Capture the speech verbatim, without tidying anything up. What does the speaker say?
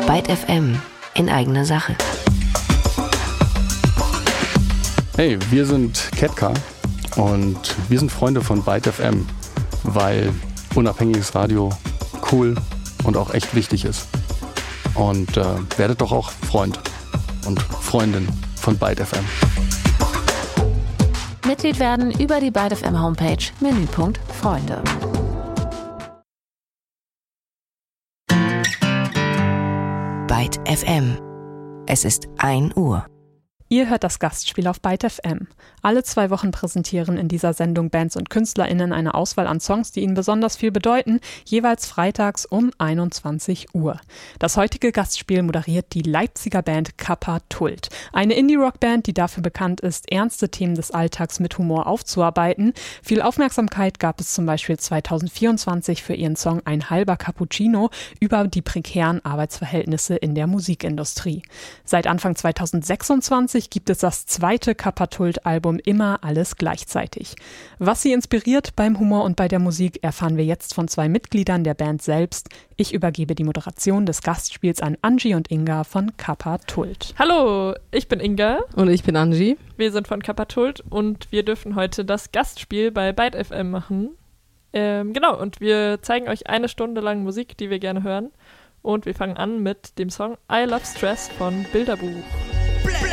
Byte F M in eigener Sache. Hey, wir sind Ketka und wir sind Freunde von Byte F M, weil unabhängiges Radio cool und auch echt wichtig ist. Und äh, werdet doch auch Freund und Freundin von Byte F M. Mitglied werden über die Byte F M Homepage, Menüpunkt Freunde. Byte F M. Es ist ein Uhr. Ihr hört das Gastspiel auf Byte F M. Alle zwei Wochen präsentieren in dieser Sendung Bands und KünstlerInnen eine Auswahl an Songs, die ihnen besonders viel bedeuten, jeweils freitags um einundzwanzig Uhr. Das heutige Gastspiel moderiert die Leipziger Band Kappa Tult. Eine Indie-Rock-Band, die dafür bekannt ist, ernste Themen des Alltags mit Humor aufzuarbeiten. Viel Aufmerksamkeit gab es zum Beispiel zweitausendvierundzwanzig für ihren Song Ein halber Cappuccino über die prekären Arbeitsverhältnisse in der Musikindustrie. Seit Anfang zweitausendsechsundzwanzig gibt es das zweite Kappa Tult-Album Immer alles gleichzeitig. Was sie inspiriert beim Humor und bei der Musik, erfahren wir jetzt von zwei Mitgliedern der Band selbst. Ich übergebe die Moderation des Gastspiels an Angie und Inga von Kappa Tult. Hallo, ich bin Inga. Und ich bin Angie. Wir sind von Kappa Tult und wir dürfen heute das Gastspiel bei Byte F M machen. Ähm, genau, und wir zeigen euch eine Stunde lang Musik, die wir gerne hören. Und wir fangen an mit dem Song I Love Stress von Bilderbuch.